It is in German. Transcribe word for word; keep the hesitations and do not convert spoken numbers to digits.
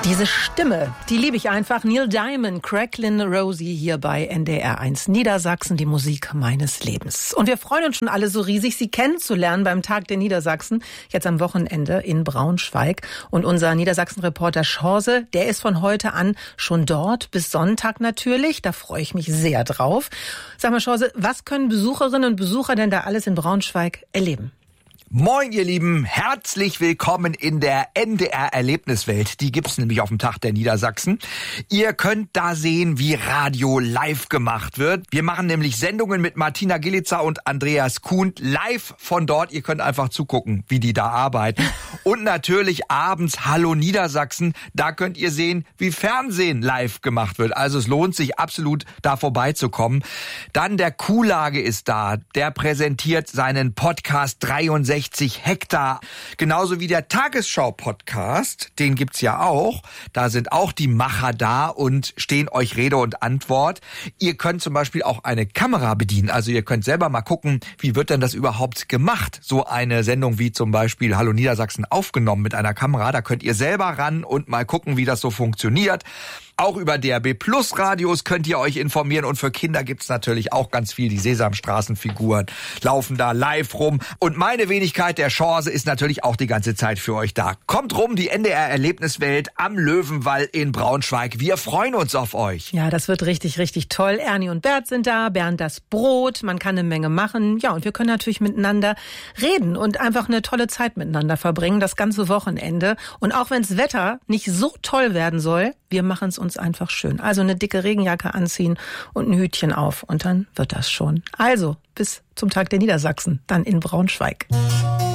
Diese Stimme, die liebe ich einfach. Neil Diamond, Cracklin' Rosie hier bei N D R eins Niedersachsen, die Musik meines Lebens. Und wir freuen uns schon alle so riesig, Sie kennenzulernen beim Tag der Niedersachsen, jetzt am Wochenende in Braunschweig. Und unser Niedersachsen-Reporter Schorse, der ist von heute an schon dort, bis Sonntag natürlich. Da freue ich mich sehr drauf. Sag mal, Schorse, was können Besucherinnen und Besucher denn da alles in Braunschweig erleben? Moin, ihr Lieben, herzlich willkommen in der N D R-Erlebniswelt. Die gibt's nämlich auf dem Tag der Niedersachsen. Ihr könnt da sehen, wie Radio live gemacht wird. Wir machen nämlich Sendungen mit Martina Gillitzer und Andreas Kuhn live von dort. Ihr könnt einfach zugucken, wie die da arbeiten. Und natürlich abends Hallo Niedersachsen. Da könnt ihr sehen, wie Fernsehen live gemacht wird. Also es lohnt sich absolut, da vorbeizukommen. Dann der Kuhlage ist da. Der präsentiert seinen Podcast dreiundsechzig Hektar. Genauso wie der Tagesschau-Podcast, den gibt's ja auch. Da sind auch die Macher da und stehen euch Rede und Antwort. Ihr könnt zum Beispiel auch eine Kamera bedienen. Also ihr könnt selber mal gucken, wie wird denn das überhaupt gemacht? So eine Sendung wie zum Beispiel Hallo Niedersachsen aufgenommen mit einer Kamera. Da könnt ihr selber ran und mal gucken, wie das so funktioniert. Auch über D R B Plus Radios könnt ihr euch informieren und für Kinder gibt's natürlich auch ganz viel. Die Sesamstraßenfiguren laufen da live rum. Und meine Wenigkeit, der Chance, ist natürlich auch die ganze Zeit für euch da. Kommt rum, die N D R-Erlebniswelt am Löwenwall in Braunschweig. Wir freuen uns auf euch. Ja, das wird richtig, richtig toll. Ernie und Bert sind da, Bernd das Brot. Man kann eine Menge machen. Ja, und wir können natürlich miteinander reden und einfach eine tolle Zeit miteinander verbringen, das ganze Wochenende. Und auch wenns Wetter nicht so toll werden soll, wir machen es uns einfach schön. Also eine dicke Regenjacke anziehen und ein Hütchen auf und dann wird das schon. Also bis zum Tag der Niedersachsen, dann in Braunschweig.